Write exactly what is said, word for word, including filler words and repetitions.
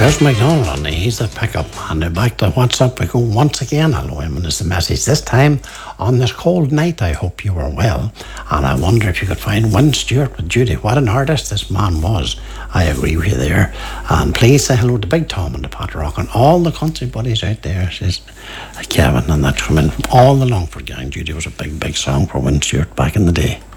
Chris McDonald, and he's the pickup man. Now back to WhatsApp we go once again. Hello, and it's a message. This time, on this cold night, I hope you were well. And I wonder if you could find Wyn Stewart with Judy. What an artist this man was. I agree with you there. And please say hello to Big Tom and the Pat Rock and all the country buddies out there, says Kevin. And that's from all the Longford gang. Judy was a big, big song for Wyn Stewart back in the day.